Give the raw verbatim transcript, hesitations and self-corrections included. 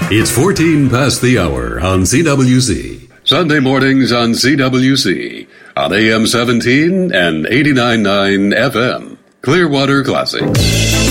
It's fourteen past the hour on C W C. Sunday mornings on C W C. On A M seventeen and eighty-nine point nine F M. Clearwater Classic.